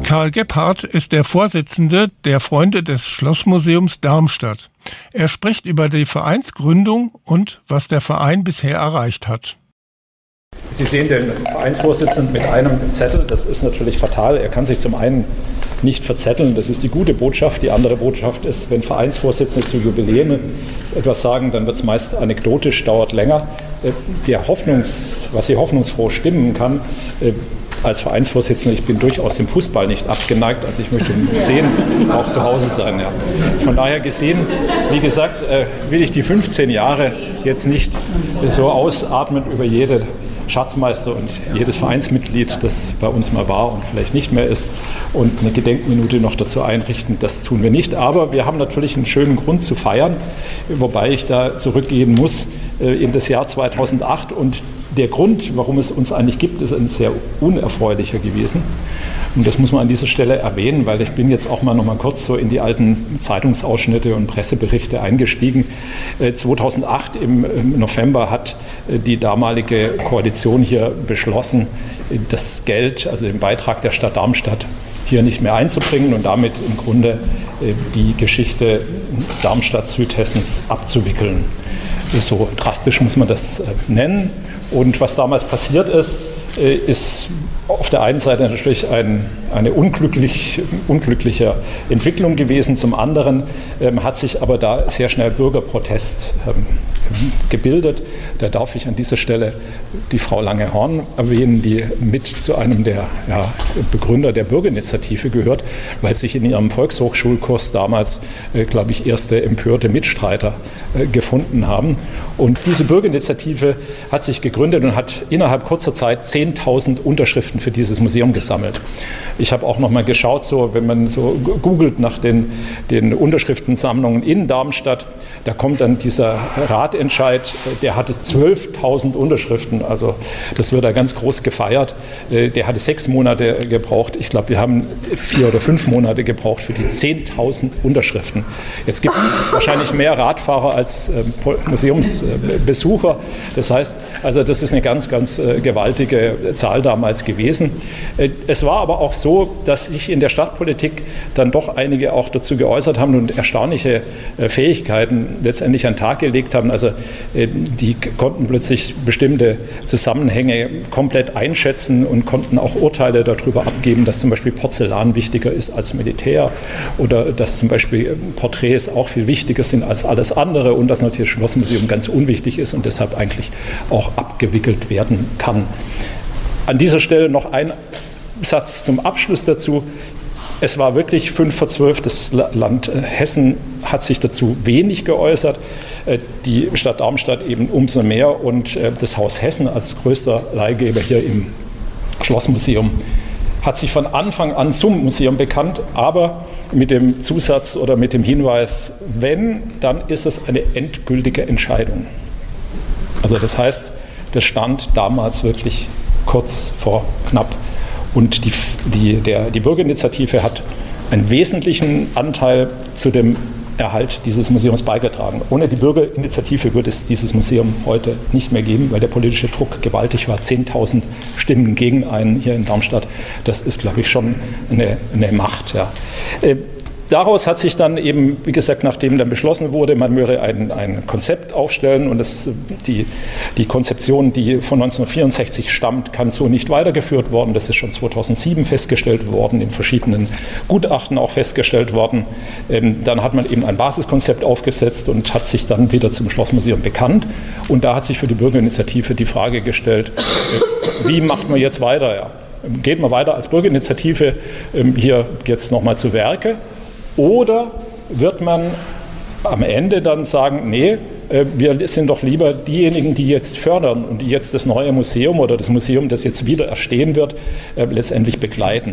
Karl Gebhardt ist der Vorsitzende der Freunde des Schlossmuseums Darmstadt. Er spricht über die Vereinsgründung und was der Verein bisher erreicht hat. Sie sehen den Vereinsvorsitzenden mit einem Zettel. Das ist natürlich fatal. Er kann sich zum einen nicht verzetteln. Das ist die gute Botschaft. Die andere Botschaft ist, wenn Vereinsvorsitzende zu Jubiläen etwas sagen, dann wird es meist anekdotisch, dauert länger. Was Sie hoffnungsfroh stimmen kann, als Vereinsvorsitzender, ich bin durchaus dem Fußball nicht abgeneigt, also ich möchte um 10 auch zu Hause sein. Ja. Von daher gesehen, wie gesagt, will ich die 15 Jahre jetzt nicht so ausatmen über jede Schatzmeister und jedes Vereinsmitglied, das bei uns mal war und vielleicht nicht mehr ist, und eine Gedenkminute noch dazu einrichten. Das tun wir nicht. Aber wir haben natürlich einen schönen Grund zu feiern, wobei ich da zurückgehen muss in das Jahr 2008. Und der Grund, warum es uns eigentlich gibt, ist ein sehr unerfreulicher gewesen. Und das muss man an dieser Stelle erwähnen, weil ich bin jetzt auch noch mal kurz so in die alten Zeitungsausschnitte und Presseberichte eingestiegen. 2008 im November hat die damalige Koalition hier beschlossen, das Geld, also den Beitrag der Stadt Darmstadt, hier nicht mehr einzubringen und damit im Grunde die Geschichte Darmstadt-Südhessens abzuwickeln. So drastisch muss man das nennen. Und was damals passiert ist, ist auf der einen Seite natürlich eine unglückliche Entwicklung gewesen. Zum anderen hat sich aber da sehr schnell Bürgerprotest gebildet. Da darf ich an dieser Stelle die Frau Lange-Horn erwähnen, die mit zu einem der Begründer der Bürgerinitiative gehört, weil sich in ihrem Volkshochschulkurs damals, glaube ich, erste empörte Mitstreiter gefunden haben. Und diese Bürgerinitiative hat sich gegründet und hat innerhalb kurzer Zeit 10.000 Unterschriften für dieses Museum gesammelt. Ich habe auch noch mal geschaut, so, wenn man so googelt nach den Unterschriftensammlungen in Darmstadt, da kommt dann dieser Ratentscheid, der hatte 12.000 Unterschriften, also das wird da ganz groß gefeiert. Der hatte 6 Monate gebraucht. Ich glaube, wir haben 4 oder 5 Monate gebraucht für die 10.000 Unterschriften. Jetzt gibt es wahrscheinlich mehr Radfahrer als Museumsbesucher. Das heißt, also das ist eine ganz, ganz gewaltige Zahl damals gewesen. Es war aber auch so, dass sich in der Stadtpolitik dann doch einige auch dazu geäußert haben und erstaunliche Fähigkeiten letztendlich an den Tag gelegt haben. Also die konnten plötzlich bestimmte Zusammenhänge komplett einschätzen und konnten auch Urteile darüber abgeben, dass zum Beispiel Porzellan wichtiger ist als Militär oder dass zum Beispiel Porträts auch viel wichtiger sind als alles andere und dass natürlich das Schlossmuseum ganz unwichtig ist und deshalb eigentlich auch abgewickelt werden kann. An dieser Stelle noch ein Satz zum Abschluss dazu. Es war wirklich 11:55. Das Land Hessen hat sich dazu wenig geäußert. Die Stadt Darmstadt eben umso mehr und das Haus Hessen als größter Leihgeber hier im Schlossmuseum hat sich von Anfang an zum Museum bekannt, aber mit dem Zusatz oder mit dem Hinweis, wenn, dann ist es eine endgültige Entscheidung. Also das heißt, das stand damals wirklich kurz vor knapp. Und die Bürgerinitiative hat einen wesentlichen Anteil zu dem Erhalt dieses Museums beigetragen. Ohne die Bürgerinitiative würde es dieses Museum heute nicht mehr geben, weil der politische Druck gewaltig war. 10.000 Stimmen gegen einen hier in Darmstadt. Das ist, glaube ich, schon eine Macht. Ja. Daraus hat sich dann eben, wie gesagt, nachdem dann beschlossen wurde, man würde ein Konzept aufstellen und die Konzeption, die von 1964 stammt, kann so nicht weitergeführt worden. Das ist schon 2007 festgestellt worden, in verschiedenen Gutachten auch festgestellt worden. Dann hat man eben ein Basiskonzept aufgesetzt und hat sich dann wieder zum Schlossmuseum bekannt. Und da hat sich für die Bürgerinitiative die Frage gestellt, wie macht man jetzt weiter? Ja? Geht man weiter als Bürgerinitiative hier jetzt nochmal zu Werke? Oder wird man am Ende dann sagen, nee, wir sind doch lieber diejenigen, die jetzt fördern und die jetzt das neue Museum oder das Museum, das jetzt wieder erstehen wird, letztendlich begleiten.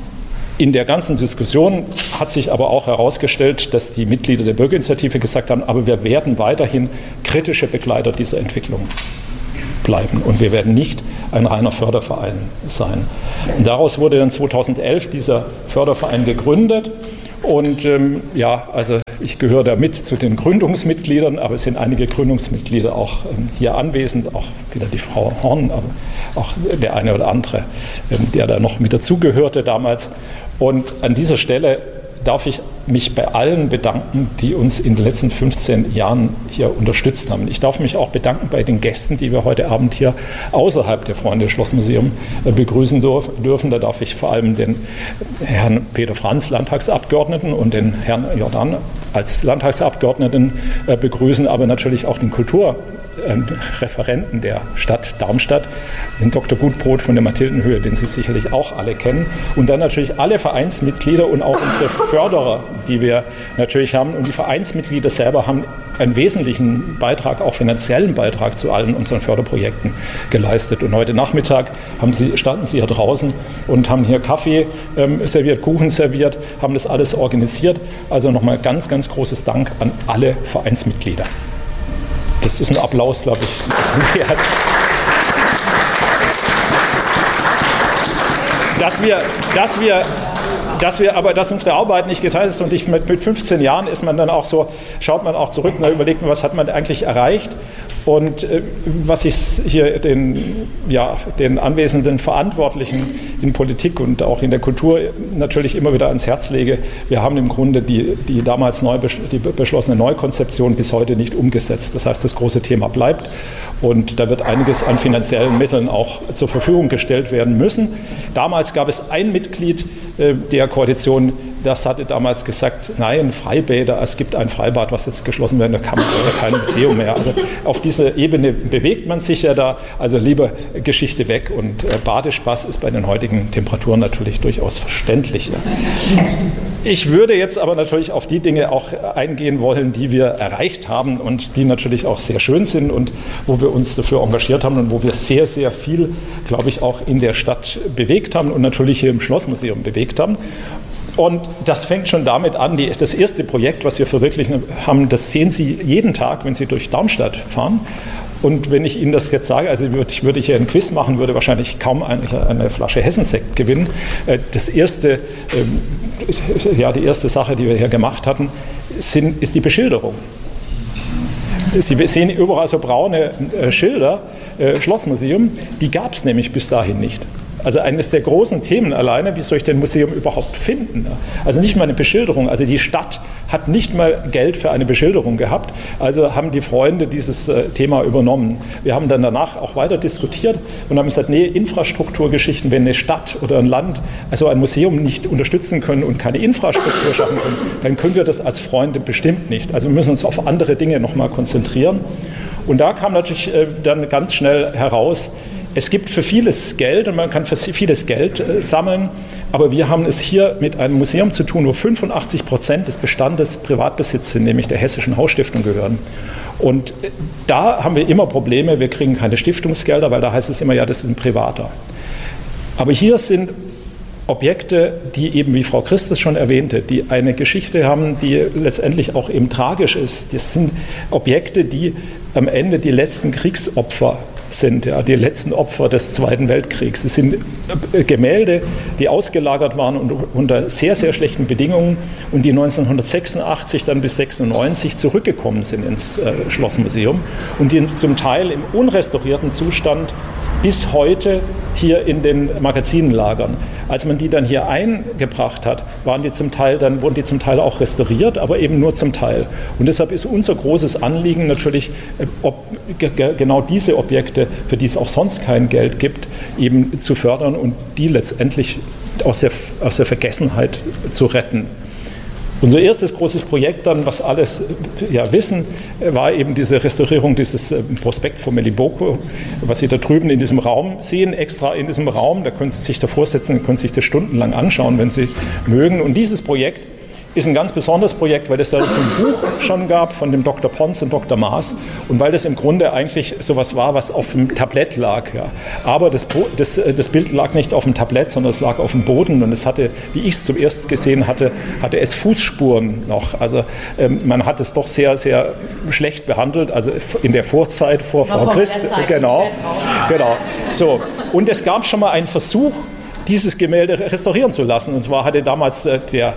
In der ganzen Diskussion hat sich aber auch herausgestellt, dass die Mitglieder der Bürgerinitiative gesagt haben, aber wir werden weiterhin kritische Begleiter dieser Entwicklung bleiben und wir werden nicht ein reiner Förderverein sein. Und daraus wurde dann 2011 dieser Förderverein gegründet. Und also ich gehöre da mit zu den Gründungsmitgliedern, aber es sind einige Gründungsmitglieder auch hier anwesend, auch wieder die Frau Horn, aber auch der eine oder andere, der da noch mit dazugehörte damals. Und an dieser Stelle darf ich mich bei allen bedanken, die uns in den letzten 15 Jahren hier unterstützt haben. Ich darf mich auch bedanken bei den Gästen, die wir heute Abend hier außerhalb der Freunde Schlossmuseum begrüßen dürfen. Da darf ich vor allem den Herrn Peter Franz, Landtagsabgeordneten, und den Herrn Jordan als Landtagsabgeordneten begrüßen, aber natürlich auch den Kulturreferenten der Stadt Darmstadt, den Dr. Gutbrot von der Mathildenhöhe, den Sie sicherlich auch alle kennen, und dann natürlich alle Vereinsmitglieder und auch unsere Förderer, die wir natürlich haben. Und die Vereinsmitglieder selber haben einen wesentlichen Beitrag, auch finanziellen Beitrag zu allen unseren Förderprojekten geleistet. Und heute Nachmittag standen sie hier draußen und haben hier Kaffee serviert, Kuchen serviert, haben das alles organisiert. Also nochmal ganz, ganz großes Dank an alle Vereinsmitglieder. Das ist ein Applaus, glaube ich, wert. Dass unsere Arbeit nicht geteilt ist, und mit 15 Jahren ist man dann auch so, schaut man auch zurück und überlegt, was hat man eigentlich erreicht. Und was ich hier den anwesenden Verantwortlichen in Politik und auch in der Kultur natürlich immer wieder ans Herz lege: Wir haben im Grunde die damals beschlossene Neukonzeption bis heute nicht umgesetzt. Das heißt, das große Thema bleibt, und da wird einiges an finanziellen Mitteln auch zur Verfügung gestellt werden müssen. Damals gab es ein Mitglied der Koalition, das hatte damals gesagt, nein, Freibäder, es gibt ein Freibad, was jetzt geschlossen werden, da kann man also kein Museum mehr. Also auf dieser Ebene bewegt man sich ja da, also lieber Geschichte weg, und Badespaß ist bei den heutigen Temperaturen natürlich durchaus verständlich. Ich würde jetzt aber natürlich auf die Dinge auch eingehen wollen, die wir erreicht haben und die natürlich auch sehr schön sind und wo wir uns dafür engagiert haben und wo wir sehr, sehr viel, glaube ich, auch in der Stadt bewegt haben und natürlich hier im Schlossmuseum bewegt haben. Und das fängt schon damit an, das erste Projekt, was wir verwirklicht haben, das sehen Sie jeden Tag, wenn Sie durch Darmstadt fahren. Und wenn ich Ihnen das jetzt sage, also würde ich hier ein Quiz machen, würde wahrscheinlich kaum eine Flasche Hessensekt gewinnen. Die erste Sache, die wir hier gemacht hatten, ist die Beschilderung. Sie sehen überall so braune Schilder, Schlossmuseum, die gab es nämlich bis dahin nicht. Also eines der großen Themen alleine, wie soll ich denn ein Museum überhaupt finden? Also nicht mal eine Beschilderung. Also die Stadt hat nicht mal Geld für eine Beschilderung gehabt. Also haben die Freunde dieses Thema übernommen. Wir haben dann danach auch weiter diskutiert und haben gesagt, nee, Infrastrukturgeschichten, wenn eine Stadt oder ein Land also ein Museum nicht unterstützen können und keine Infrastruktur schaffen können, dann können wir das als Freunde bestimmt nicht. Also wir müssen uns auf andere Dinge nochmal konzentrieren. Und da kam natürlich dann ganz schnell heraus, es gibt für vieles Geld und man kann für vieles Geld sammeln, aber wir haben es hier mit einem Museum zu tun, wo 85% des Bestandes Privatbesitz sind, nämlich der Hessischen Hausstiftung gehören. Und da haben wir immer Probleme, wir kriegen keine Stiftungsgelder, weil da heißt es immer, ja, das ist ein Privater. Aber hier sind Objekte, die eben, wie Frau Christus schon erwähnte, die eine Geschichte haben, die letztendlich auch eben tragisch ist. Das sind Objekte, die am Ende die letzten Kriegsopfer sind, ja, die letzten Opfer des Zweiten Weltkriegs. Es sind Gemälde, die ausgelagert waren unter sehr, sehr schlechten Bedingungen und die 1986 dann bis 1996 zurückgekommen sind ins Schlossmuseum und die zum Teil im unrestaurierten Zustand bis heute hier in den Magazinen lagern. Als man die dann hier eingebracht hat, wurden die zum Teil auch restauriert, aber eben nur zum Teil. Und deshalb ist unser großes Anliegen natürlich, genau diese Objekte, für die es auch sonst kein Geld gibt, eben zu fördern und die letztendlich aus der Vergessenheit zu retten. Unser erstes großes Projekt dann, was alles wissen, war eben diese Restaurierung dieses Prospekt von Meliboko, was Sie da drüben in diesem Raum sehen, extra in diesem Raum. Da können Sie sich davor setzen, können sich das stundenlang anschauen, wenn Sie mögen. Und dieses Projekt ist ein ganz besonderes Projekt, weil es da dazu ein Buch schon gab von dem Dr. Pons und Dr. Maas und weil das im Grunde eigentlich sowas war, was auf dem Tablett lag. Ja. Aber das Bild lag nicht auf dem Tablett, sondern es lag auf dem Boden und es hatte, wie ich es zum ersten gesehen hatte es Fußspuren noch. Also man hat es doch sehr, sehr schlecht behandelt, also in der Vorzeit vor Frau Christ. Genau. So. Und es gab schon mal einen Versuch, dieses Gemälde restaurieren zu lassen. Und zwar hatte damals der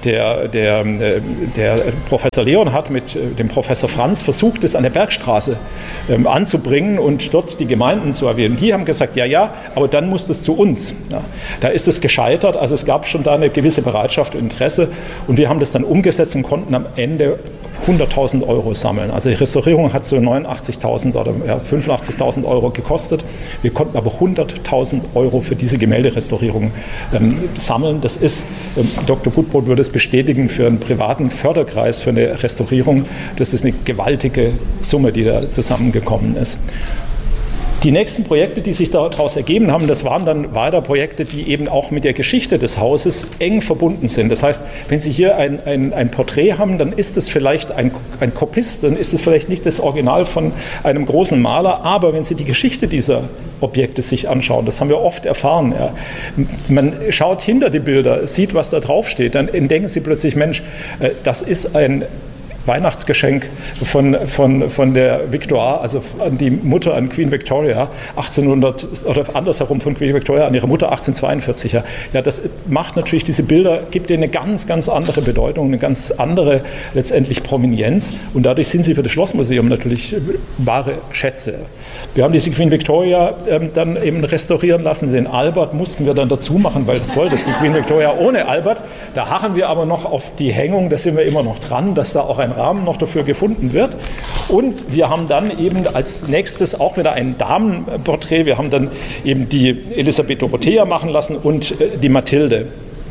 Professor Leonhardt mit dem Professor Franz versucht, es an der Bergstraße anzubringen und dort die Gemeinden zu erwähnen. Die haben gesagt, ja, aber dann muss das zu uns. Ja, da ist es gescheitert, also es gab schon da eine gewisse Bereitschaft und Interesse und wir haben das dann umgesetzt und konnten am Ende 100.000 € sammeln. Also die Restaurierung hat so 89.000 oder 85.000 € gekostet. Wir konnten aber 100.000 € für diese Gemälderestaurierung sammeln. Das ist, Dr. Gutbrod würde es bestätigen, für einen privaten Förderkreis, für eine Restaurierung, das ist eine gewaltige Summe, die da zusammengekommen ist. Die nächsten Projekte, die sich daraus ergeben haben, das waren dann weiter Projekte, die eben auch mit der Geschichte des Hauses eng verbunden sind. Das heißt, wenn Sie hier ein Porträt haben, dann ist es vielleicht ein Kopist, dann ist es vielleicht nicht das Original von einem großen Maler, aber wenn Sie die Geschichte dieser Objekte sich anschauen, das haben wir oft erfahren. Ja. Man schaut hinter die Bilder, sieht, was da draufsteht, dann entdecken Sie plötzlich, Mensch, das ist ein Weihnachtsgeschenk von der Victoire, also an die Mutter, an Queen Victoria 1800 oder andersherum von Queen Victoria an ihre Mutter 1842. Ja, das macht natürlich diese Bilder, gibt ihnen eine ganz, ganz andere Bedeutung, eine ganz andere letztendlich Prominenz und dadurch sind sie für das Schlossmuseum natürlich wahre Schätze. Wir haben diese Queen Victoria dann eben restaurieren lassen. Den Albert mussten wir dann dazu machen, weil was soll das, die Queen Victoria ohne Albert? Da harren wir aber noch auf die Hängung, da sind wir immer noch dran, dass da auch ein Rahmen noch dafür gefunden wird. Und wir haben dann eben als nächstes auch wieder ein Damenporträt. Wir haben dann eben die Elisabeth Dorothea machen lassen und die Mathilde.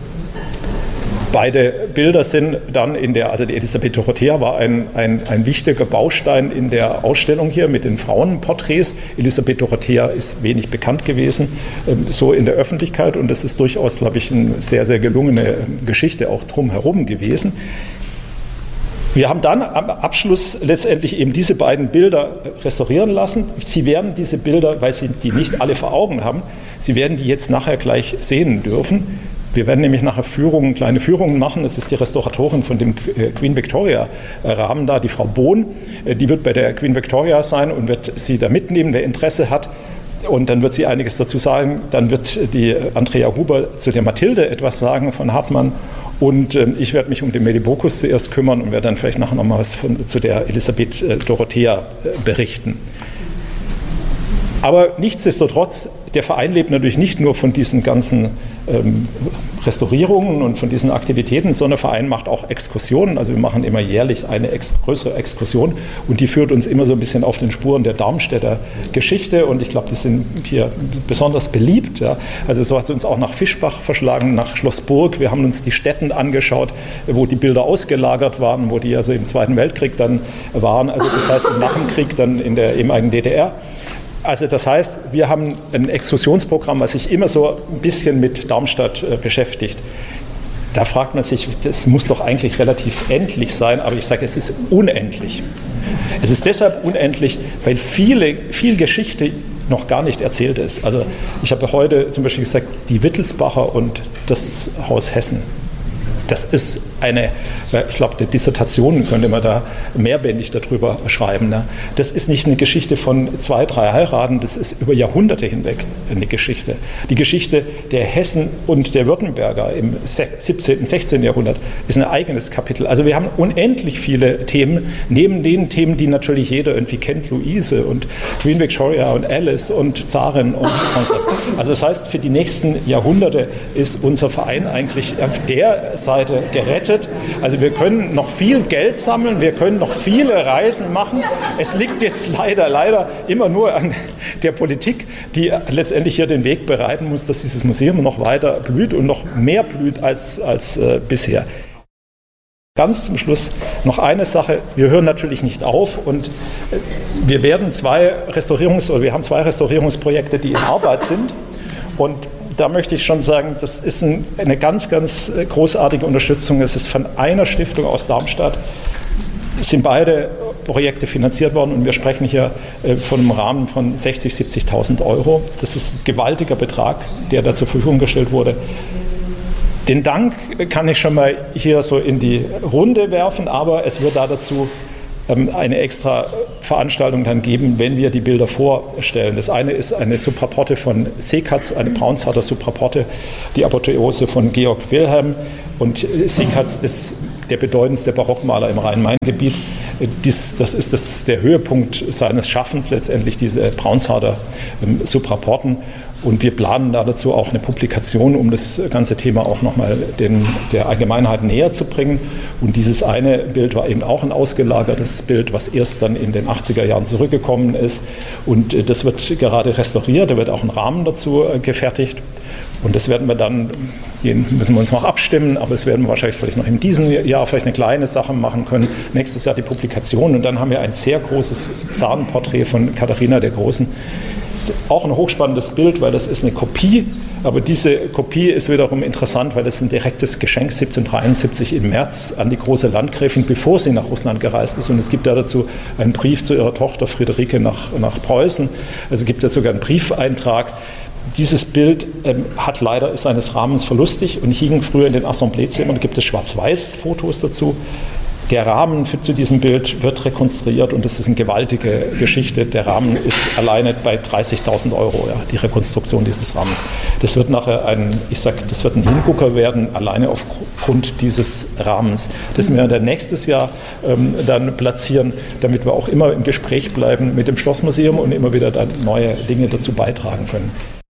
Beide Bilder sind dann also die Elisabeth Dorothea war ein wichtiger Baustein in der Ausstellung hier mit den Frauenporträts. Elisabeth Dorothea ist wenig bekannt gewesen, so in der Öffentlichkeit und das ist durchaus, glaube ich, eine sehr, sehr gelungene Geschichte auch drumherum gewesen. Wir haben dann am Abschluss letztendlich eben diese beiden Bilder restaurieren lassen. Sie werden diese Bilder, weil Sie die nicht alle vor Augen haben, Sie werden die jetzt nachher gleich sehen dürfen. Wir werden nämlich nachher kleine Führungen machen. Das ist die Restauratorin von dem Queen Victoria Rahmen da, die Frau Bohn. Die wird bei der Queen Victoria sein und wird Sie da mitnehmen, wer Interesse hat. Und dann wird sie einiges dazu sagen. Dann wird die Andrea Huber zu der Mathilde etwas sagen von Hartmann. Und ich werde mich um den Medibocus zuerst kümmern und werde dann vielleicht nachher noch mal was zu der Elisabeth Dorothea berichten. Aber nichtsdestotrotz, der Verein lebt natürlich nicht nur von diesen ganzen Restaurierungen und von diesen Aktivitäten, sondern der Verein macht auch Exkursionen. Also wir machen immer jährlich eine größere Exkursion und die führt uns immer so ein bisschen auf den Spuren der Darmstädter Geschichte und ich glaube, die sind hier besonders beliebt. Ja. Also so hat es uns auch nach Fischbach verschlagen, nach Schlossburg. Wir haben uns die Stätten angeschaut, wo die Bilder ausgelagert waren, wo die also im Zweiten Weltkrieg dann waren. Also das heißt, nach dem Krieg dann in der ehemaligen DDR. Also das heißt, wir haben ein Exkursionsprogramm, was sich immer so ein bisschen mit Darmstadt beschäftigt. Da fragt man sich, das muss doch eigentlich relativ endlich sein, aber ich sage, es ist unendlich. Es ist deshalb unendlich, weil viel Geschichte noch gar nicht erzählt ist. Also ich habe heute zum Beispiel gesagt, die Wittelsbacher und das Haus Hessen. Das ist ich glaube, eine Dissertation könnte man da mehrbändig darüber schreiben. Ne? Das ist nicht eine Geschichte von 2, 3 Heiraten, das ist über Jahrhunderte hinweg eine Geschichte. Die Geschichte der Hessen und der Württemberger im 17., 16. Jahrhundert ist ein eigenes Kapitel. Also wir haben unendlich viele Themen, neben den Themen, die natürlich jeder irgendwie kennt, Luise und Queen Victoria und Alice und Zarin und sonst was. Also das heißt, für die nächsten Jahrhunderte ist unser Verein eigentlich auf der Seite gerettet. Also wir können noch viel Geld sammeln, wir können noch viele Reisen machen. Es liegt jetzt leider immer nur an der Politik, die letztendlich hier den Weg bereiten muss, dass dieses Museum noch weiter blüht und noch mehr blüht als bisher. Ganz zum Schluss noch eine Sache. Wir hören natürlich nicht auf und wir haben 2 Restaurierungsprojekte, die in Arbeit sind und da möchte ich schon sagen, das ist eine ganz, ganz großartige Unterstützung. Es ist von einer Stiftung aus Darmstadt, sind beide Projekte finanziert worden und wir sprechen hier von einem Rahmen von 60.000, 70.000 €. Das ist ein gewaltiger Betrag, der da zur Verfügung gestellt wurde. Den Dank kann ich schon mal hier so in die Runde werfen, aber es wird dazu eine extra Veranstaltung dann geben, wenn wir die Bilder vorstellen. Das eine ist eine Supraporte von Seekatz, eine Braunsharder Supraporte, die Apotheose von Georg Wilhelm. Und Seekatz ist der bedeutendste Barockmaler im Rhein-Main-Gebiet. Das ist der Höhepunkt seines Schaffens, letztendlich diese Braunsharder Supraporten. Und wir planen dazu auch eine Publikation, um das ganze Thema auch nochmal der Allgemeinheit näher zu bringen. Und dieses eine Bild war eben auch ein ausgelagertes Bild, was erst dann in den 80er Jahren zurückgekommen ist. Und das wird gerade restauriert, da wird auch ein Rahmen dazu gefertigt. Und das werden wir dann, müssen wir uns noch abstimmen, aber es werden wir wahrscheinlich vielleicht noch in diesem Jahr vielleicht eine kleine Sache machen können. Nächstes Jahr die Publikation und dann haben wir ein sehr großes Zarenporträt von Katharina der Großen. Auch ein hochspannendes Bild, weil das ist eine Kopie, aber diese Kopie ist wiederum interessant, weil das ein direktes Geschenk 1773 im März an die große Landgräfin, bevor sie nach Russland gereist ist. Und es gibt da dazu einen Brief zu ihrer Tochter Friederike nach Preußen. Also gibt es sogar einen Briefeintrag. Dieses Bild ist seines Rahmens verlustig und hing früher in den Assembleezimmern. Da gibt es Schwarz-Weiß-Fotos dazu. Der Rahmen zu diesem Bild wird rekonstruiert und das ist eine gewaltige Geschichte. Der Rahmen ist alleine bei 30.000 €, die Rekonstruktion dieses Rahmens. Das wird nachher das wird ein Hingucker werden, alleine aufgrund dieses Rahmens. Das werden wir dann nächstes Jahr dann platzieren, damit wir auch immer im Gespräch bleiben mit dem Schlossmuseum und immer wieder dann neue Dinge dazu beitragen können.